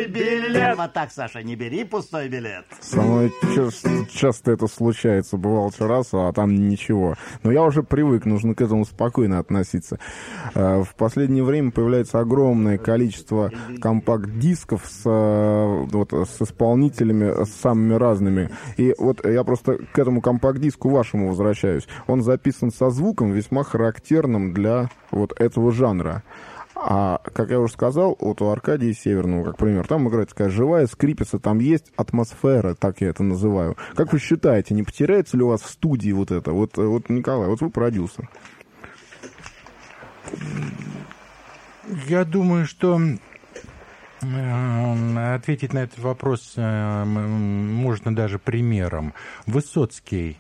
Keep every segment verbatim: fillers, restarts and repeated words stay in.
билет. Вот так, Саша, не бери пустой билет. Со мной часто это случается. Бывало раз, а там ничего. Но я уже привык, нужно к этому спокойно относиться. В последнее время появляется огромное количество компакт-дисков с, вот, с исполнителями с самыми разными. И вот я просто к этому компакт-диску вашему возвращаюсь. Он записан со звуком, весьма характерным для вот этого жанра. А, как я уже сказал, вот у Аркадия Северного, как пример, там играет такая живая скрипица, там есть атмосфера, так я это называю. Как вы считаете, не потеряется ли у вас в студии вот это? Вот, вот Николай, вот вы продюсер. Я думаю, что ответить на этот вопрос можно даже примером. Высоцкий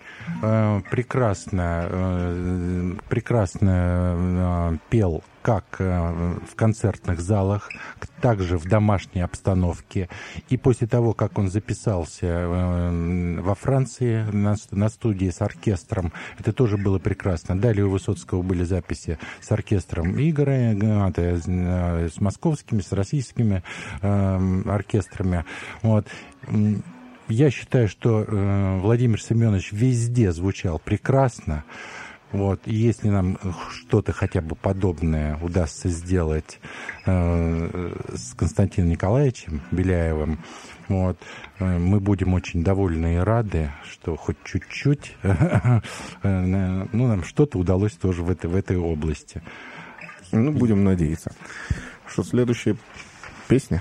прекрасно, прекрасно пел как в концертных залах, также в домашней обстановке. И после того, как он записался во Франции на, на студии с оркестром, это тоже было прекрасно. Далее у Высоцкого были записи с оркестром Игоря, с московскими, с российскими э, оркестрами. Вот. Я считаю, что э, Владимир Семенович везде звучал прекрасно. Вот, и если нам что-то хотя бы подобное удастся сделать э, с Константином Николаевичем Беляевым, вот, э, мы будем очень довольны и рады, что хоть чуть-чуть, ну, нам что-то удалось тоже в этой, в этой области. Ну, будем надеяться. Что следующая песня?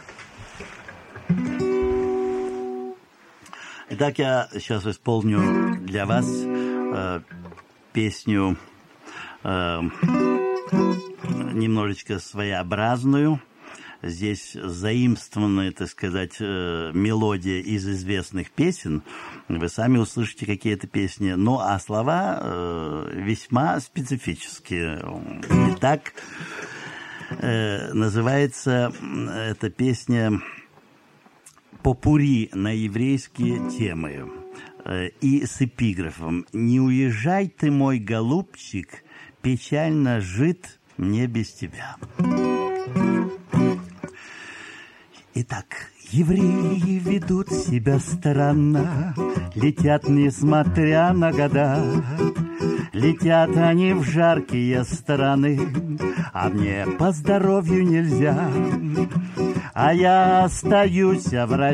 Итак, я сейчас исполню для вас э, песню э, немножечко своеобразную. Здесь заимствованная, так сказать, э, мелодия из известных песен. Вы сами услышите какие-то песни. Ну, а слова э, весьма специфические. Итак, э, называется эта песня «Попурри на еврейские темы». И с эпиграфом: «Не уезжай ты, мой голубчик, печально жит мне без тебя». Итак, евреи ведут себя странно, летят несмотря на года. Летят они в жаркие страны, а мне по здоровью нельзя. А я остаюсь в России.